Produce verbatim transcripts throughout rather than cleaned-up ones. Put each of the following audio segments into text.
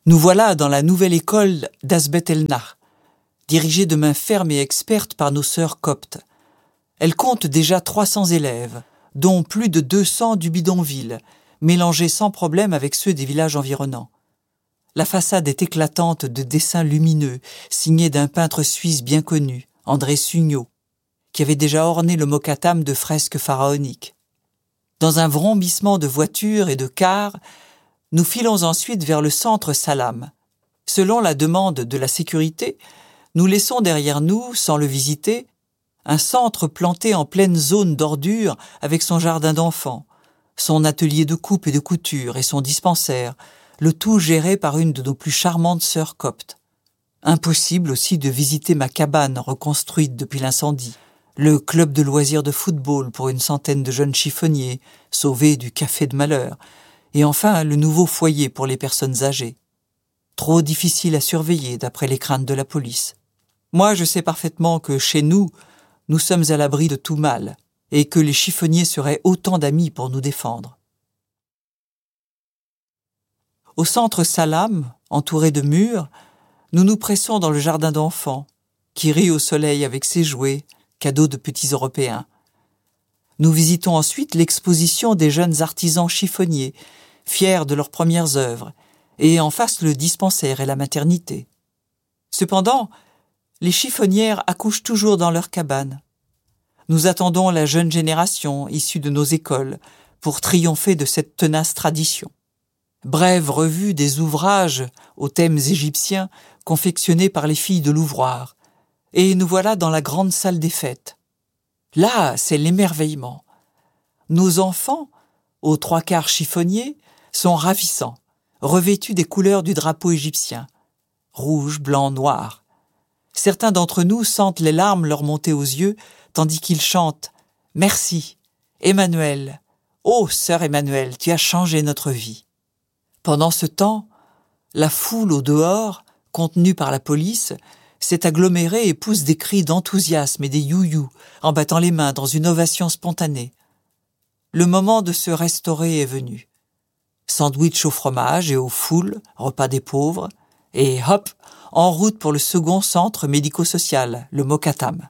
Nous voilà dans la nouvelle école d'Asbet el-Nahr, dirigée de main ferme et experte par nos sœurs coptes. Elle compte déjà trois cents élèves, dont plus de deux cents du bidonville, mélangés sans problème avec ceux des villages environnants. La façade est éclatante de dessins lumineux, signés d'un peintre suisse bien connu, André Sugno, qui avait déjà orné le Mokattam de fresques pharaoniques. Dans un vrombissement de voitures et de cars, nous filons ensuite vers le centre Salam. Selon la demande de la sécurité, nous laissons derrière nous, sans le visiter, un centre planté en pleine zone d'ordures avec son jardin d'enfants, son atelier de coupe et de couture et son dispensaire, le tout géré par une de nos plus charmantes sœurs coptes. Impossible aussi de visiter ma cabane reconstruite depuis l'incendie, le club de loisirs de football pour une centaine de jeunes chiffonniers, sauvés du café de malheur, et enfin le nouveau foyer pour les personnes âgées. Trop difficile à surveiller d'après les craintes de la police. Moi, je sais parfaitement que chez nous, nous sommes à l'abri de tout mal, et que les chiffonniers seraient autant d'amis pour nous défendre. Au centre Salam, entouré de murs, nous nous pressons dans le jardin d'enfants, qui rit au soleil avec ses jouets, cadeaux de petits Européens. Nous visitons ensuite l'exposition des jeunes artisans chiffonniers, fiers de leurs premières œuvres, et en face le dispensaire et la maternité. Cependant, les chiffonnières accouchent toujours dans leur cabane. Nous attendons la jeune génération issue de nos écoles pour triompher de cette tenace tradition. Brève revue des ouvrages aux thèmes égyptiens confectionnés par les filles de l'ouvroir, et nous voilà dans la grande salle des fêtes. Là, c'est l'émerveillement. Nos enfants, aux trois quarts chiffonniers, sont ravissants, revêtus des couleurs du drapeau égyptien, rouge, blanc, noir. Certains d'entre nous sentent les larmes leur monter aux yeux, tandis qu'ils chantent « Merci, Emmanuel, ô sœur Emmanuel, tu as changé notre vie ». Pendant ce temps, la foule au dehors, contenue par la police, s'est agglomérée et pousse des cris d'enthousiasme et des you-you en battant les mains dans une ovation spontanée. Le moment de se restaurer est venu. Sandwich au fromage et aux foules, repas des pauvres, et hop, en route pour le second centre médico-social, le Mokattam.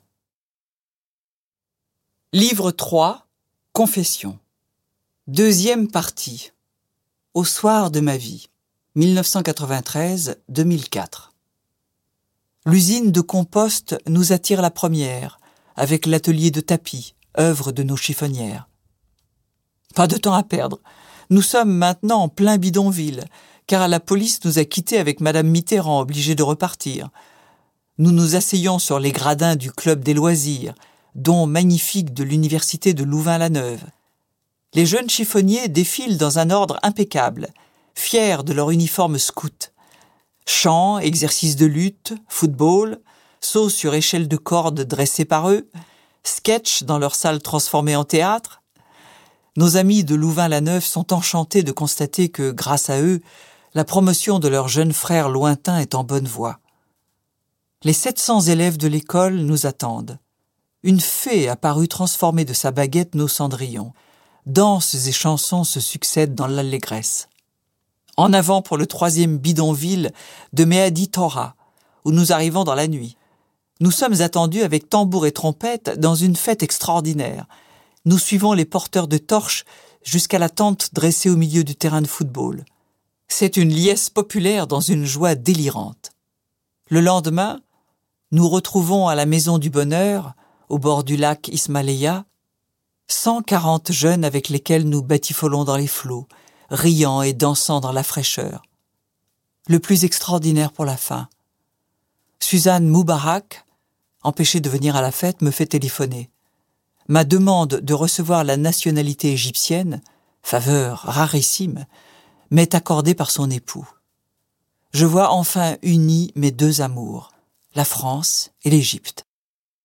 Livre trois, Confession. Deuxième partie. Au soir de ma vie, mille neuf cent quatre-vingt-treize à deux mille quatre. L'usine de compost nous attire la première, avec l'atelier de tapis, œuvre de nos chiffonnières. Pas de temps à perdre. Nous sommes maintenant en plein bidonville, car la police nous a quittés avec Madame Mitterrand, obligée de repartir. Nous nous asseyons sur les gradins du club des loisirs, dont magnifique de l'université de Louvain-la-Neuve. Les jeunes chiffonniers défilent dans un ordre impeccable, fiers de leur uniforme scout. Chants, exercices de lutte, football, sauts sur échelle de corde dressés par eux, sketchs dans leur salle transformée en théâtre. Nos amis de Louvain-la-Neuve sont enchantés de constater que, grâce à eux, la promotion de leurs jeunes frères lointains est en bonne voie. Les sept cents élèves de l'école nous attendent. Une fée apparut transformer de sa baguette nos cendrillons. Danses et chansons se succèdent dans l'allégresse. En avant pour le troisième bidonville de Mehadi Torah, où nous arrivons dans la nuit. Nous sommes attendus avec tambour et trompette dans une fête extraordinaire. Nous suivons les porteurs de torches jusqu'à la tente dressée au milieu du terrain de football. C'est une liesse populaire dans une joie délirante. Le lendemain, nous retrouvons à la Maison du Bonheur, au bord du lac Ismailia, cent quarante jeunes avec lesquels nous batifolons dans les flots, riant et dansant dans la fraîcheur. Le plus extraordinaire pour la fin. Suzanne Moubarak, empêchée de venir à la fête, me fait téléphoner. Ma demande de recevoir la nationalité égyptienne, faveur rarissime, m'est accordée par son époux. Je vois enfin unis mes deux amours, la France et l'Égypte.